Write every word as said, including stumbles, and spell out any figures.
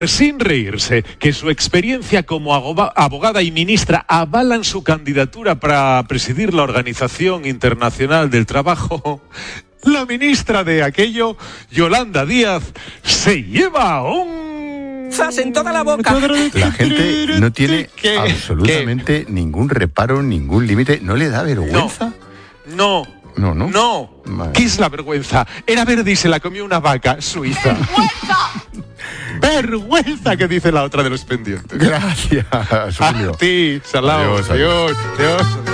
Sin reírse, que su experiencia como abogada y ministra avalan su candidatura para presidir la Organización Internacional del Trabajo, la ministra de aquello, Yolanda Díaz, se lleva un... ¡Zas en toda la boca! La gente no tiene ¿Qué? absolutamente ¿Qué? ningún reparo, ningún límite. ¿No le da vergüenza? No, no, no. no. no. Vale. ¿Qué es la vergüenza? Era verde y se la comió una vaca suiza. ¡Vergüenza! ¡Vergüenza! Que dice la otra de los pendientes. Gracias, Julio. A ti, Salao. Adiós, adiós. adiós. adiós.